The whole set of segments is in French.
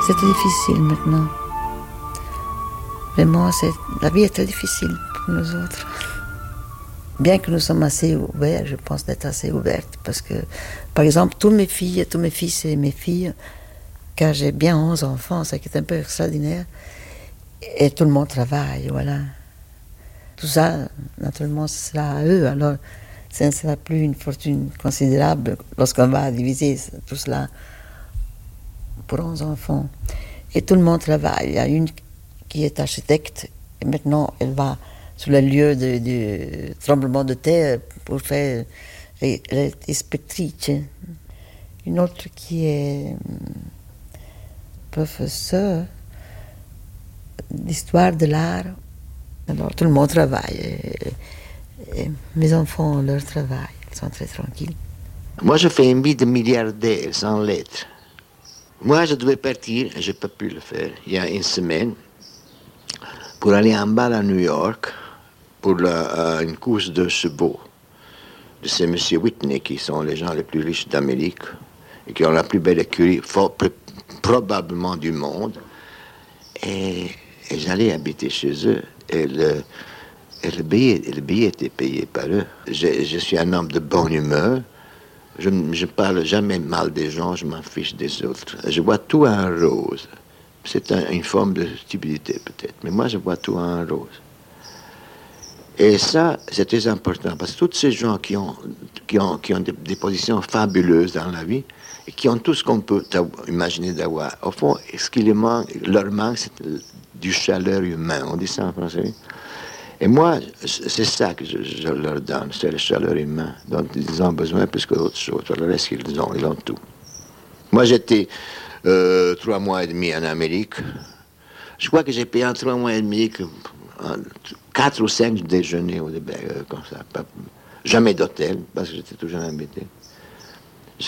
C'était difficile maintenant. Vraiment, la vie est très difficile pour nous autres. Bien que nous sommes assez ouverts, je pense d'être assez ouvertes, parce que, par exemple, tous mes fils et mes filles, car j'ai bien 11 enfants, ce qui est un peu extraordinaire, et tout le monde travaille, voilà. Tout ça, naturellement, ce sera à eux, alors ce ne sera plus une fortune considérable lorsqu'on va diviser tout cela pour 11 enfants. Et tout le monde travaille. Il y a une qui est architecte, et maintenant elle va sur le lieu du tremblement de terre pour faire les ispettrice. Une autre qui est professeur d'histoire de l'art. Alors tout le monde travaille. Et mes enfants ont leur travail, ils sont très tranquilles. Moi, je fais une vie de milliardaire sans lettres. Moi, je devais partir, et je n'ai pas pu le faire, il y a une semaine, pour aller en bal à New York, pour une course de chevaux de ces M. Whitney, qui sont les gens les plus riches d'Amérique, et qui ont la plus belle écurie, probablement du monde. Et j'allais habiter chez eux, et le billet était payé par eux. Je suis un homme de bonne humeur. Je ne parle jamais mal des gens, je m'en fiche des autres. Je vois tout en rose. C'est une forme de stupidité peut-être, mais moi je vois tout en rose. Et ça, c'est très important, parce que tous ces gens qui ont des positions fabuleuses dans la vie, et qui ont tout ce qu'on peut imaginer d'avoir, au fond, ce qui leur manque, c'est du chaleur humain. On dit ça en français. Et moi, c'est ça que je leur donne, c'est la chaleur humaine dont ils ont besoin plus que d'autres choses. Le reste, ils ont tout. Moi, j'étais 3 mois et demi en Amérique. Je crois que j'ai payé en 3 mois et demi 4 ou 5 déjeuners au début, comme ça. Jamais d'hôtel, parce que j'étais toujours invité. Je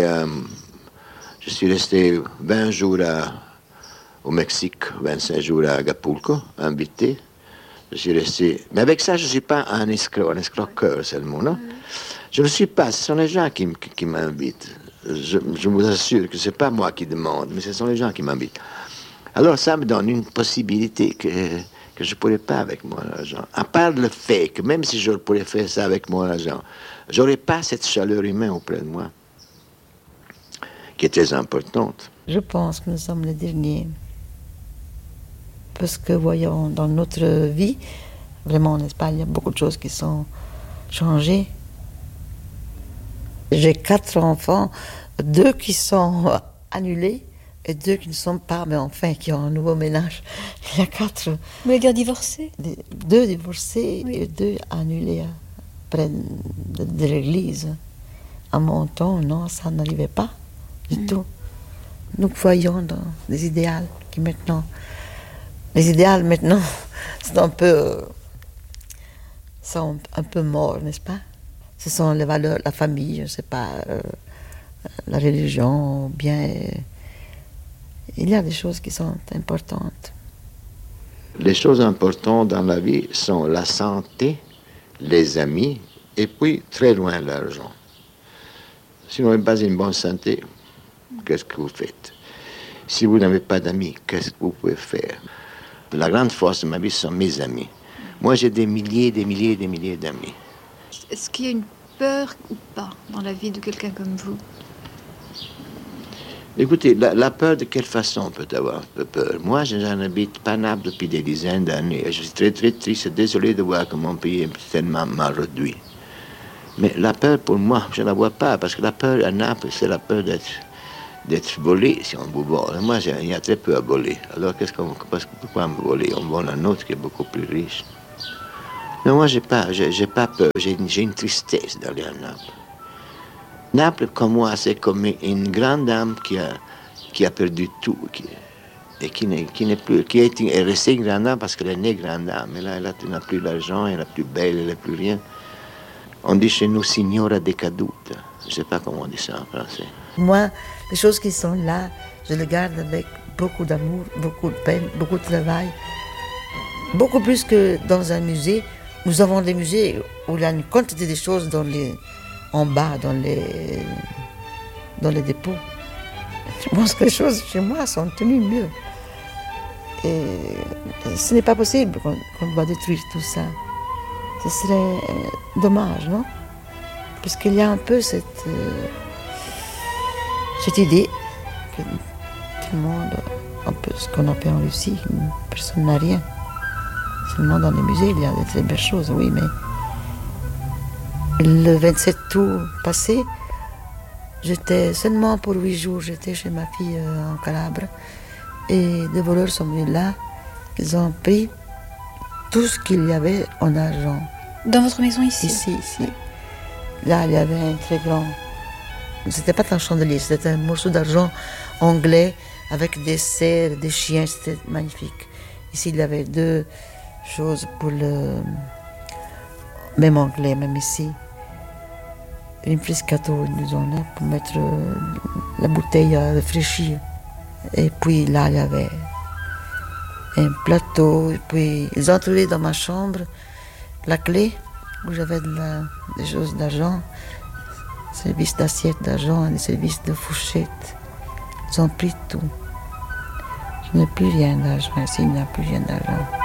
suis resté 20 jours au Mexique, 25 jours à Acapulco, invité. Je suis resté... Mais avec ça, je ne suis pas un escroqueur, c'est le mot, non? Je ne le suis pas, ce sont les gens qui m'invitent. Je vous assure que ce n'est pas moi qui demande, mais ce sont les gens qui m'invitent. Alors ça me donne une possibilité que je ne pourrais pas avec mon argent. À part le fait que même si je pourrais faire ça avec mon argent, je n'aurais pas cette chaleur humaine auprès de moi, qui est très importante. Je pense que nous sommes les derniers. Parce que, voyons, dans notre vie, vraiment en Espagne, il y a beaucoup de choses qui sont changées. J'ai 4 enfants, 2 qui sont annulés et 2 qui ne sont pas, mais enfin, qui ont un nouveau ménage. Il y a 4. Vous voulez dire divorcés? 2 divorcés, oui. Et 2 annulés près de l'église. À mon temps, non, ça n'arrivait pas du tout. Nous croyons dans des idéaux qui maintenant... Les idéaux maintenant sont un peu morts, n'est-ce pas? Ce sont les valeurs, la famille, je ne sais pas, la religion, bien. Il y a des choses qui sont importantes. Les choses importantes dans la vie sont la santé, les amis, et puis très loin l'argent. Si vous n'avez pas une bonne santé, qu'est-ce que vous faites? Si vous n'avez pas d'amis, qu'est-ce que vous pouvez faire? La grande force de ma vie sont mes amis. Moi, j'ai des milliers d'amis. Est-ce qu'il y a une peur ou pas dans la vie de quelqu'un comme vous? Écoutez, la peur, de quelle façon on peut avoir un peu peur? Moi, je n'habite pas Naples depuis des dizaines d'années. Je suis très, très triste, désolé de voir que mon pays est tellement mal réduit. Mais la peur, pour moi, je ne la vois pas, parce que la peur à Naples, c'est la peur d'être volé si on vous vole. Moi, il y a très peu à voler. Alors, pourquoi me voler? On vole un autre qui est beaucoup plus riche. Mais moi, j'ai pas peur. J'ai une tristesse d'aller à Naples. Naples, comme moi, c'est comme une grande dame qui a perdu tout, qui est restée une grande dame parce qu'elle est née grande dame. Mais là, elle n'a plus d'argent, elle n'est plus belle, elle n'a plus rien. On dit chez nous signora decaduta. Je ne sais pas comment on dit ça en français. Moi, les choses qui sont là, je les garde avec beaucoup d'amour, beaucoup de peine, beaucoup de travail. Beaucoup plus que dans un musée. Nous avons des musées où il y a une quantité de choses en bas, dans les dépôts. Je pense que les choses chez moi sont tenues mieux. Et ce n'est pas possible qu'on va détruire tout ça. Ce serait dommage, non? Parce qu'il y a un peu cette idée que tout le monde, un peu ce qu'on appelle en Russie, personne n'a rien. Seulement dans les musées, il y a de très belles choses, oui, mais le 27 août passé, j'étais seulement pour 8 jours, j'étais chez ma fille en Calabre, et des voleurs sont venus là, ils ont pris tout ce qu'il y avait en argent. Dans votre maison ici? Ici. Là, il y avait un très grand... C'était pas un chandelier, c'était un morceau d'argent anglais avec des cerfs, des chiens, c'était magnifique. Ici, il y avait 2 choses pour le... Même anglais, même ici. Une friscato, ils nous ont là pour mettre la bouteille à réfléchir. Et puis là, il y avait un plateau. Et puis, ils ont trouvé dans ma chambre la clé où j'avais des choses d'argent, service d'assiette d'argent et des services de fourchette. Ils ont pris tout. Je n'ai plus rien d'argent ici, il n'y a plus rien d'argent.